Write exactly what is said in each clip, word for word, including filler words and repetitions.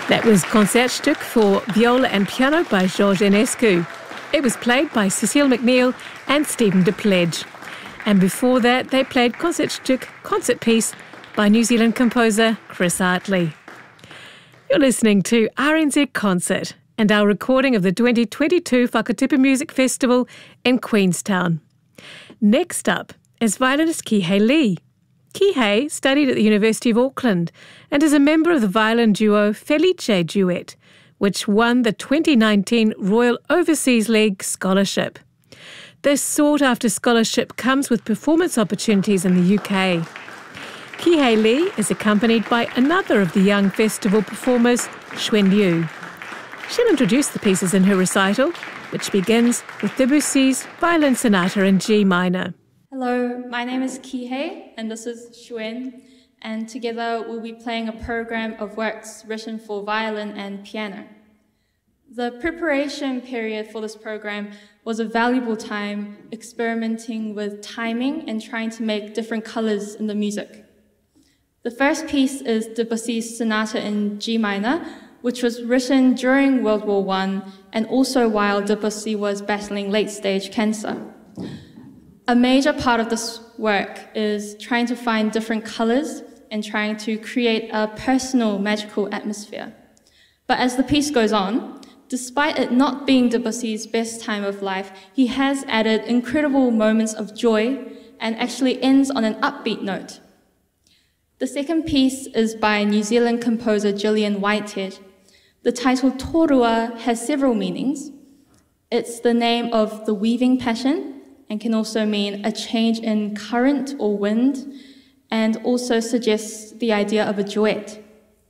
That was Concertstück for viola and piano by George Enescu. It was played by Cecile McNeil and Stephen de Pledge. And before that, they played Concertstück concert piece by New Zealand composer Chris Hartley. You're listening to R N Z Concert and our recording of the twenty twenty-two Whakatipu Music Festival in Queenstown. Next up is violinist Kihei Lee. Kihei studied at the University of Auckland and is a member of the violin duo Felice Duet, which won the twenty nineteen Royal Overseas League Scholarship. This sought-after scholarship comes with performance opportunities in the U K. Kihei Lee is accompanied by another of the young festival performers, Xuan Liu. She'll introduce the pieces in her recital, which begins with Debussy's Violin Sonata in G minor. Hello, my name is Kihei, and this is Xuan, and together we'll be playing a program of works written for violin and piano. The preparation period for this program was a valuable time experimenting with timing and trying to make different colors in the music. The first piece is Debussy's Sonata in G minor, which was written during World War One and also while Debussy was battling late-stage cancer. A major part of this work is trying to find different colors and trying to create a personal, magical atmosphere. But as the piece goes on, despite it not being Debussy's best time of life, he has added incredible moments of joy and actually ends on an upbeat note. The second piece is by New Zealand composer Gillian Whitehead. The title Torua has several meanings. It's the name of the weaving passion, and can also mean a change in current or wind, and also suggests the idea of a duet.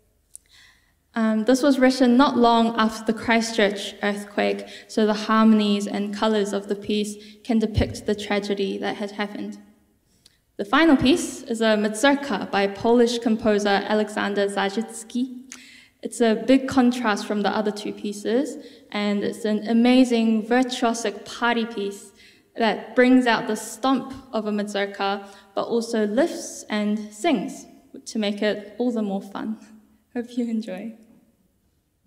Um, this was written not long after the Christchurch earthquake, so the harmonies and colours of the piece can depict the tragedy that had happened. The final piece is a mazurka by Polish composer Aleksander Zajicki. It's a big contrast from the other two pieces, and it's an amazing virtuosic party piece that brings out the stomp of a mazurka, but also lifts and sings to make it all the more fun. Hope you enjoy.